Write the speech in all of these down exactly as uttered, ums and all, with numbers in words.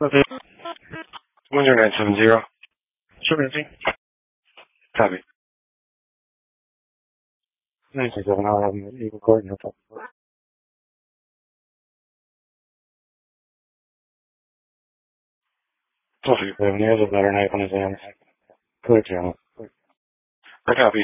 Okay. Windsor nine seven zero. Sure, Nancy. Copy. nine six seven, I'll have him Eagle Court and he'll talk. twelve fifty-seven, he has a butter knife on his hand. Clear channel. I copy.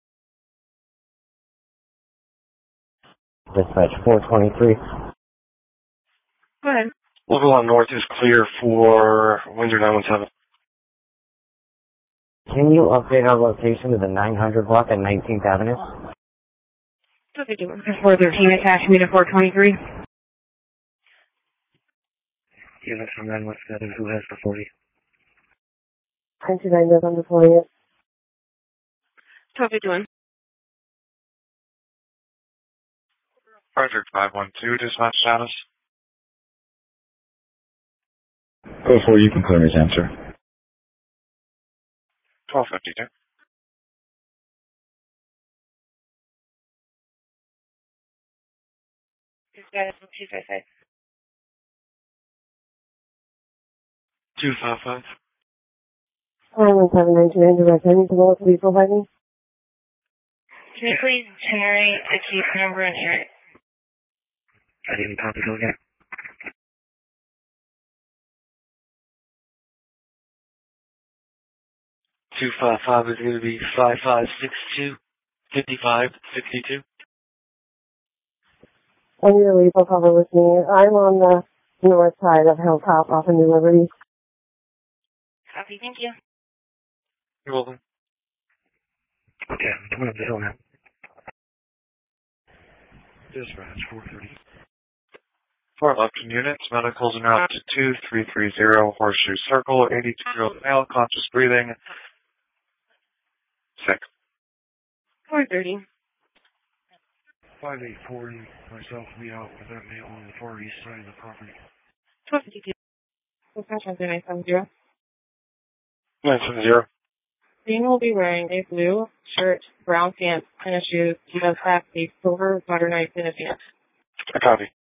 Dispatch four twenty-three. Go ahead. Level one north is clear for Windsor nine one seven. Can you update our location to the nine hundred block at nineteenth Avenue? What are they doing? four thirteen, attach me to four twenty-three. Unit from nine one seven, who has the forty? ten two nine November twentieth. What are they doing? Project five one two, dispatch status. Before you can clear his answer. twelve fifty-two. Status of two five five. two five five. nine one seven nine two nine, direct. I need to know what please provide me. Can you please generate a case number and hear it? I didn't copy go again. two five five is going to be five five six two, five five six two. I need a lethal cover with me. I'm on the north side of Hilltop off of New Liberty. Copy, thank you. You're welcome. Okay, I'm coming up the hill now. Dispatch four thirty. Four Lupton units, medicals en route to two three three zero Horseshoe Circle, eighty-two-year-old male, conscious breathing. Sick. four thirty. five eight four, myself, me out with that male on the far east side of the property. twelve fifty-two. Dispatch one nine seven zero. nine seven zero. Dean will be wearing a blue shirt, brown pants, tennis shoes. He does have a silver butter knife in his hand. I copy.